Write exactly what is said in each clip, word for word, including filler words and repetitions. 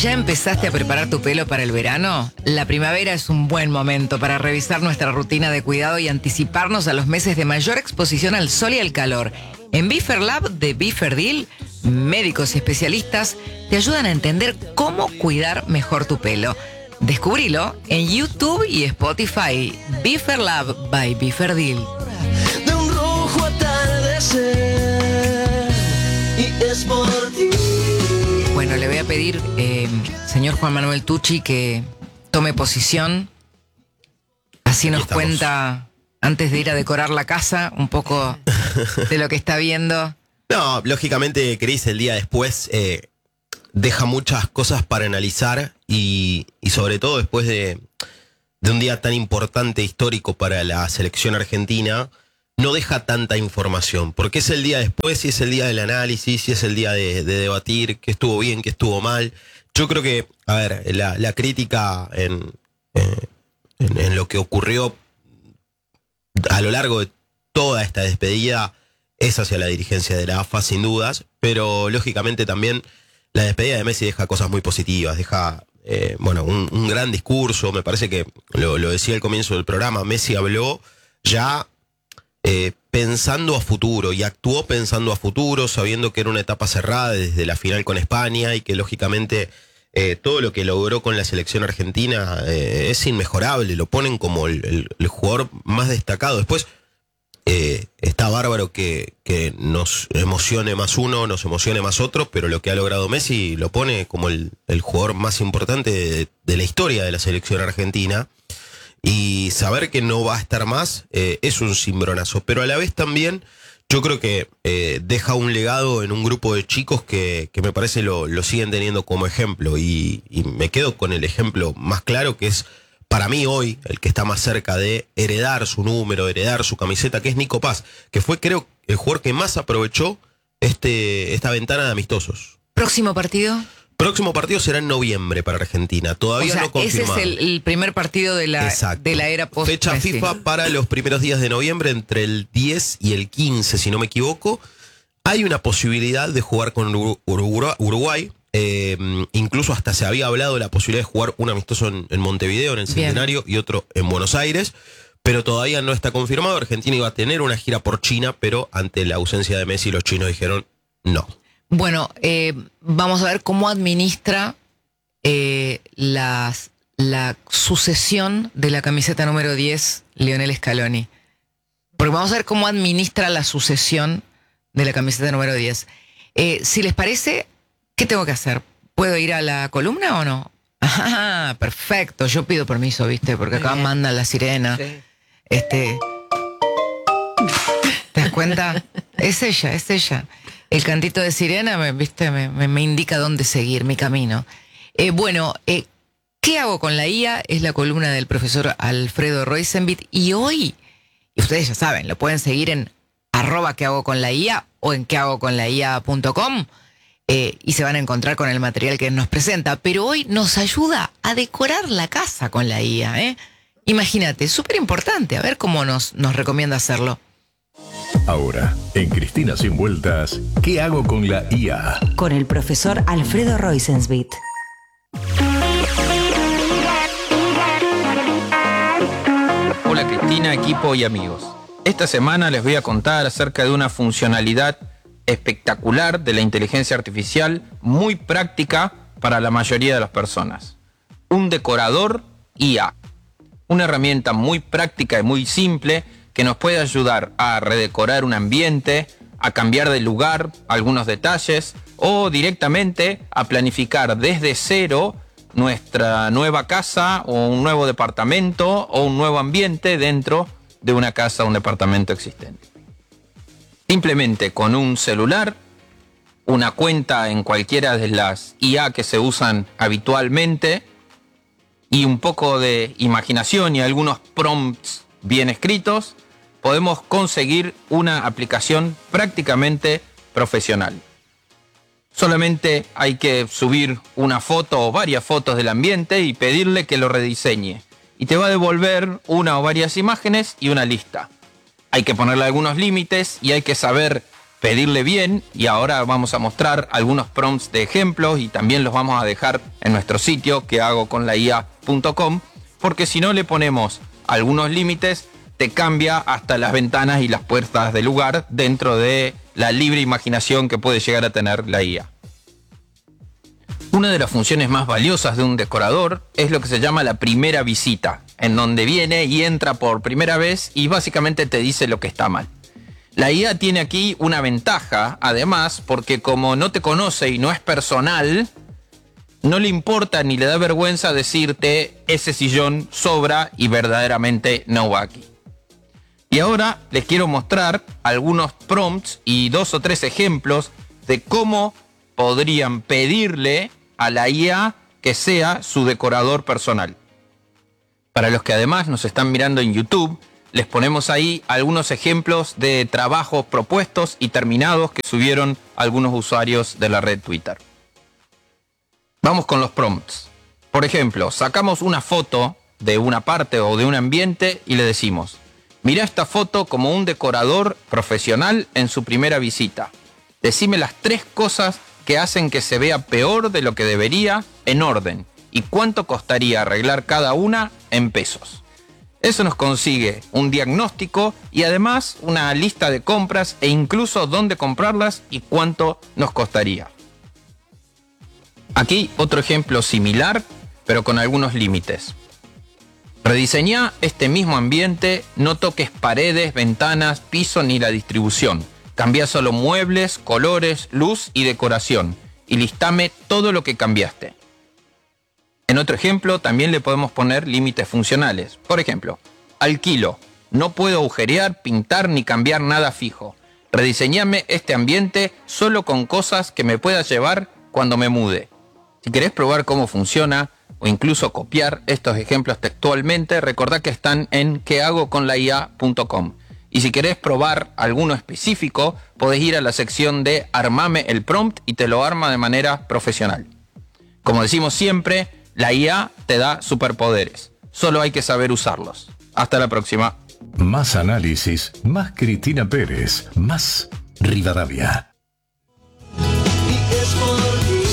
¿Ya empezaste a preparar tu pelo para el verano? La primavera es un buen momento para revisar nuestra rutina de cuidado y anticiparnos a los meses de mayor exposición al sol y al calor. En Biferlab de Biferdil, médicos y especialistas te ayudan a entender cómo cuidar mejor tu pelo. Descubrilo en YouTube y Spotify. Biferlab by Biferdil. De un rojo atardecer y es por ti. Bueno, le voy a pedir, eh, señor Juan Manuel Tucci, que tome posición. Así nos cuenta, antes de ir a decorar la casa, un poco de lo que está viendo. No, lógicamente, Cris, el día después eh, deja muchas cosas para analizar y, y sobre todo después de, de un día tan importante, histórico para la selección argentina, no deja tanta información, porque es el día después y es el día del análisis y es el día de, de debatir qué estuvo bien, qué estuvo mal. Yo creo que, a ver, la, la crítica en, eh, en, en lo que ocurrió a lo largo de toda esta despedida es hacia la dirigencia de la A F A, sin dudas, pero lógicamente también la despedida de Messi deja cosas muy positivas, deja eh, bueno, un, un gran discurso. Me parece que lo, lo decía al comienzo del programa, Messi habló ya Eh, pensando a futuro y actuó pensando a futuro, sabiendo que era una etapa cerrada desde la final con España y que lógicamente eh, todo lo que logró con la selección argentina eh, es inmejorable, lo ponen como el, el, el jugador más destacado. Después eh, está bárbaro que, que nos emocione más uno, nos emocione más otro, pero lo que ha logrado Messi lo pone como el, el jugador más importante de, de la historia de la selección argentina. Y saber que no va a estar más eh, es un cimbronazo. Pero a la vez también yo creo que eh, deja un legado en un grupo de chicos que, que me parece lo, lo siguen teniendo como ejemplo. Y, y me quedo con el ejemplo más claro, que es para mí hoy el que está más cerca de heredar su número, heredar su camiseta, que es Nico Paz, que fue, creo, el jugador que más aprovechó este, esta ventana de amistosos. ¿Próximo partido? Próximo partido será en noviembre para Argentina. Todavía o sea, no confirmado. Ese es el, el primer partido de la, de la era post Fecha Messi. FIFA para los primeros días de noviembre, entre el diez y el quince, si no me equivoco. Hay una posibilidad de jugar con Uruguay. Eh, incluso hasta se había hablado de la posibilidad de jugar un amistoso en, en Montevideo, en el Centenario, Bien. y otro en Buenos Aires. Pero todavía no está confirmado. Argentina iba a tener una gira por China, pero ante la ausencia de Messi, los chinos dijeron no. Bueno, eh, vamos a ver cómo administra eh, las, la sucesión de la camiseta número diez, Lionel Scaloni. Porque vamos a ver cómo administra la sucesión de la camiseta número diez. Eh, si les parece, ¿qué tengo que hacer? ¿Puedo ir a la columna o no? Ah, perfecto, yo pido permiso, ¿viste? Porque acá manda la sirena. Sí. Este, ¿te das cuenta? Es ella, es ella. El cantito de sirena me, ¿viste? Me, me, me indica dónde seguir, mi camino. Eh, bueno, eh, ¿qué hago con la I A? Es la columna del profesor Alfredo Roisenbit. Y hoy, y ustedes ya saben, lo pueden seguir en arroba qué hago con la I A o en qué hago con la I A punto com eh, y se van a encontrar con el material que nos presenta. Pero hoy nos ayuda a decorar la casa con la I A. ¿eh? Imagínate, súper importante. A ver cómo nos, nos recomienda hacerlo. Ahora, en Cristina Sin Vueltas, ¿qué hago con la I A? Con el profesor Alfredo Roisenbit. Hola Cristina, equipo y amigos. Esta semana les voy a contar acerca de una funcionalidad espectacular de la inteligencia artificial, muy práctica para la mayoría de las personas. Un decorador I A. Una herramienta muy práctica y muy simple que nos puede ayudar a redecorar un ambiente, a cambiar de lugar algunos detalles o directamente a planificar desde cero nuestra nueva casa o un nuevo departamento o un nuevo ambiente dentro de una casa o un departamento existente. Simplemente con un celular, una cuenta en cualquiera de las I A que se usan habitualmente y un poco de imaginación y algunos prompts bien escritos, podemos conseguir una aplicación prácticamente profesional. Solamente hay que subir una foto o varias fotos del ambiente y pedirle que lo rediseñe. Y te va a devolver una o varias imágenes y una lista. Hay que ponerle algunos límites y hay que saber pedirle bien, y ahora vamos a mostrar algunos prompts de ejemplos y también los vamos a dejar en nuestro sitio que hago con la I A punto com, porque si no le ponemos algunos límites, te cambia hasta las ventanas y las puertas del lugar dentro de la libre imaginación que puede llegar a tener la I A. Una de las funciones más valiosas de un decorador es lo que se llama la primera visita, en donde viene y entra por primera vez y básicamente te dice lo que está mal. La I A tiene aquí una ventaja, además, porque como no te conoce y no es personal, no le importa ni le da vergüenza decirte ese sillón sobra y verdaderamente no va aquí. Y ahora les quiero mostrar algunos prompts y dos o tres ejemplos de cómo podrían pedirle a la I A que sea su decorador personal. Para los que además nos están mirando en YouTube, les ponemos ahí algunos ejemplos de trabajos propuestos y terminados que subieron algunos usuarios de la red Twitter. Vamos con los prompts. Por ejemplo, sacamos una foto de una parte o de un ambiente y le decimos: mira esta foto como un decorador profesional en su primera visita. Decime las tres cosas que hacen que se vea peor de lo que debería en orden y cuánto costaría arreglar cada una en pesos. Eso nos consigue un diagnóstico y además una lista de compras e incluso dónde comprarlas y cuánto nos costaría. Aquí otro ejemplo similar, pero con algunos límites. Rediseñá este mismo ambiente, no toques paredes, ventanas, piso ni la distribución. Cambia solo muebles, colores, luz y decoración. Y listame todo lo que cambiaste. En otro ejemplo también le podemos poner límites funcionales. Por ejemplo, alquilo. No puedo agujerear, pintar ni cambiar nada fijo. Rediseñame este ambiente solo con cosas que me pueda llevar cuando me mude. Si querés probar cómo funciona o incluso copiar estos ejemplos textualmente, recordá que están en que hago con la I A punto com. Y si querés probar alguno específico, podés ir a la sección de Armame el prompt y te lo arma de manera profesional. Como decimos siempre, la I A te da superpoderes. Solo hay que saber usarlos. Hasta la próxima. Más análisis, más Cristina Pérez, más Rivadavia. Y es por ti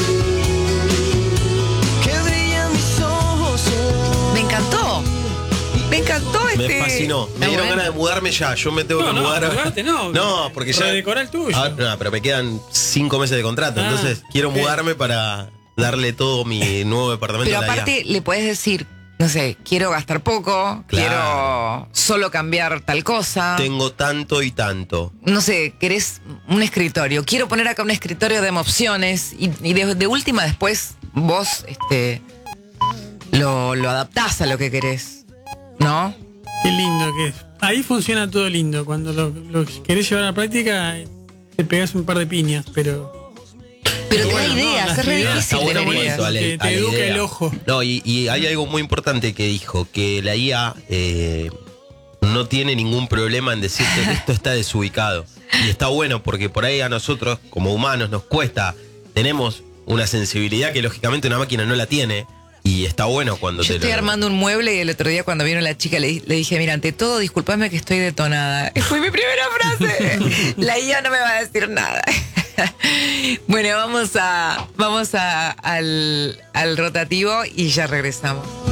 que brillan mis ojos. Me encantó. Me encantó este. Me fascinó. Me dieron ganas de mudarme ya. Yo me tengo No, que no, mudar. mudarte no. No, porque ya. Redecorar el tuyo. Ah, no, pero me quedan cinco meses de contrato. Ah, entonces quiero ok. mudarme para darle todo mi nuevo departamento Pero a la I A. aparte le puedes decir, no sé, quiero gastar poco, Claro. quiero solo cambiar tal cosa. Tengo tanto y tanto. No sé, querés un escritorio. Quiero poner acá un escritorio de opciones y, y de, de última después vos este, lo, lo adaptás a lo que querés, ¿no? Qué lindo que es. Ahí funciona todo lindo. Cuando lo, lo querés llevar a la práctica, te pegás un par de piñas, pero... Pero te da bueno, no, ideas, las es re ideas, difícil Está bueno tener por ideas. eso, Ale, Te- te a la educa idea. el ojo. No, y, y hay algo muy importante que dijo, que la I A eh, no tiene ningún problema en decirte que esto está desubicado. Y está bueno porque por ahí a nosotros, como humanos, nos cuesta, tenemos una sensibilidad que lógicamente una máquina no la tiene. Y está bueno cuando Yo te estoy lo... armando un mueble y el otro día cuando vino la chica le, di- le dije, mira, ante todo, disculpame que estoy detonada. Fue mi primera frase. La I A no me va a decir nada. Bueno, vamos a vamos a, al, al rotativo y ya regresamos.